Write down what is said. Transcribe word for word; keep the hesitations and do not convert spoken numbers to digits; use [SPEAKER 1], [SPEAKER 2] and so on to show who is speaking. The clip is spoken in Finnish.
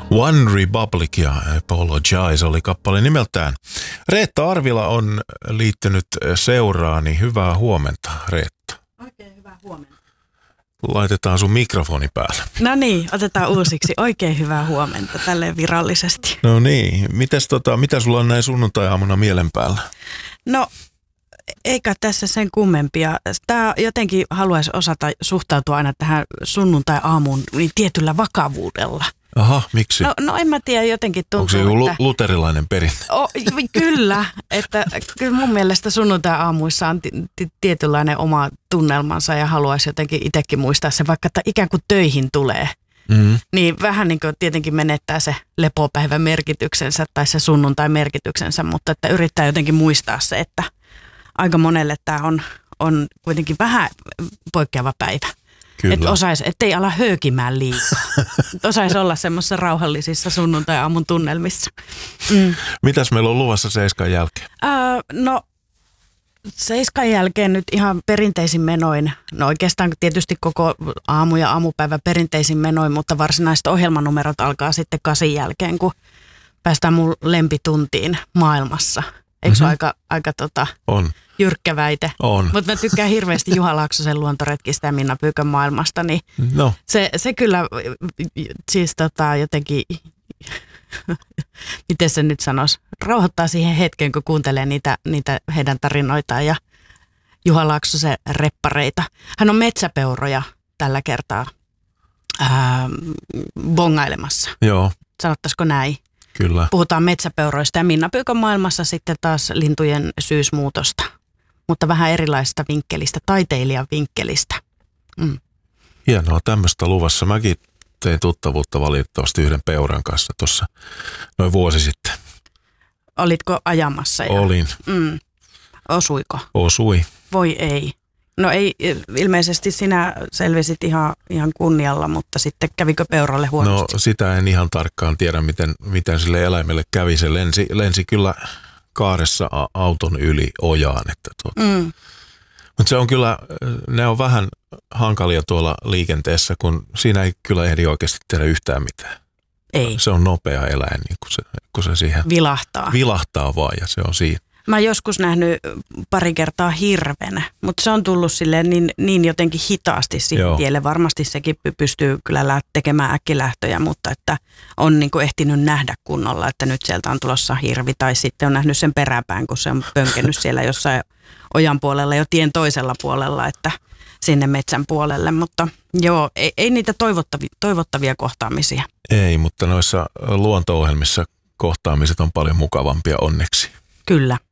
[SPEAKER 1] One Republic ja Apologize oli kappale nimeltään. Reetta Arvila on liittynyt seuraani. Hyvää huomenta, Reetta.
[SPEAKER 2] Oikein hyvää huomenta.
[SPEAKER 1] Laitetaan sun mikrofoni päälle.
[SPEAKER 2] No niin, otetaan uusiksi. Oikein hyvää huomenta, tälleen virallisesti.
[SPEAKER 1] No niin, mitäs tota, mitä sulla on näin sunnuntai-aamuna mielen päällä?
[SPEAKER 2] No, eikä tässä sen kummempia. Tää jotenkin haluaisi osata suhtautua aina tähän sunnuntai-aamuun niin tietyllä vakavuudella.
[SPEAKER 1] Aha, miksi?
[SPEAKER 2] No, no en mä tiedä, jotenkin tuntuu,
[SPEAKER 1] onko se joku
[SPEAKER 2] että...
[SPEAKER 1] luterilainen perinne?
[SPEAKER 2] O, kyllä, että kyllä mun mielestä sunnuntai-aamuissa on t- t- tietynlainen oma tunnelmansa ja haluaisi jotenkin itsekin muistaa se, vaikka että ikään kuin töihin tulee. Mm-hmm. Niin vähän niin kuin tietenkin menettää se lepopäivän merkityksensä tai se sunnuntai merkityksensä, mutta että yrittää jotenkin muistaa se, että aika monelle tämä on, on kuitenkin vähän poikkeava päivä. Että osais, ettei ala höökimään liikaa. Osaisi olla semmoisissa rauhallisissa sunnuntai-aamun tunnelmissa. Mm.
[SPEAKER 1] Mitäs meillä on luvassa seiskan jälkeen?
[SPEAKER 2] Öö, no seiskan jälkeen nyt ihan perinteisin menoin. No oikeastaan tietysti koko aamu ja aamupäivä perinteisin menoin, mutta varsinaiset ohjelmanumerot alkaa sitten kasin jälkeen, kun päästään mun lempituntiin maailmassa. Eikö se mm-hmm. aika, aika tota,
[SPEAKER 1] on.
[SPEAKER 2] jyrkkä väite?
[SPEAKER 1] On.
[SPEAKER 2] Mutta mä tykkään hirveästi Juha Laaksosen luontoretkistä ja Minna Pyykön maailmasta, niin no. se, se kyllä siis tota, jotenkin, miten se nyt sanoisi, rauhoittaa siihen hetkeen, kun kuuntelee niitä, niitä heidän tarinoitaan ja Juha Laaksosen reppareita. Hän on metsäpeuroja tällä kertaa ää, bongailemassa.
[SPEAKER 1] Joo.
[SPEAKER 2] Sanottaisiko näin?
[SPEAKER 1] Kyllä.
[SPEAKER 2] Puhutaan metsäpeuroista ja Minna Pyykön maailmassa sitten taas lintujen syysmuutosta, mutta vähän erilaisesta vinkkelistä, taiteilijan vinkkelistä. Mm.
[SPEAKER 1] Hienoa tämmöistä luvassa. Mäkin tein tuttavuutta valitettavasti yhden peuran kanssa tuossa noin vuosi sitten.
[SPEAKER 2] Olitko ajamassa jo?
[SPEAKER 1] Olin.
[SPEAKER 2] Mm. Osuiko?
[SPEAKER 1] Osui.
[SPEAKER 2] Voi ei. No ei, ilmeisesti sinä selvisit ihan, ihan kunnialla, mutta sitten kävikö peuralle huonosti?
[SPEAKER 1] No sitä en ihan tarkkaan tiedä, miten, miten sille eläimelle kävi. Se lensi, lensi kyllä kaaressa auton yli ojaan. Että tuota. mm. Mutta se on kyllä, ne on vähän hankalia tuolla liikenteessä, kun siinä ei kyllä ehdi oikeasti tehdä yhtään mitään.
[SPEAKER 2] Ei.
[SPEAKER 1] Se on nopea eläin, niin kun se, kun se siihen
[SPEAKER 2] vilahtaa.
[SPEAKER 1] Vilahtaa vaan ja se on siinä.
[SPEAKER 2] Mä oon joskus nähnyt pari kertaa hirven, mutta se on tullut silleen niin, niin jotenkin hitaasti siihen Joo. tielle. Varmasti sekin pystyy kyllä tekemään äkkilähtöjä, mutta että on niin kuin ehtinyt nähdä kunnolla, että nyt sieltä on tulossa hirvi. Tai sitten on nähnyt sen peräpään, kun se on pönkennyt siellä jossain ojan puolella jo tien toisella puolella, että sinne metsän puolelle. Mutta joo, ei, ei niitä toivottavia, toivottavia kohtaamisia.
[SPEAKER 1] Ei, mutta noissa luonto-ohjelmissa kohtaamiset on paljon mukavampia onneksi.
[SPEAKER 2] Kyllä.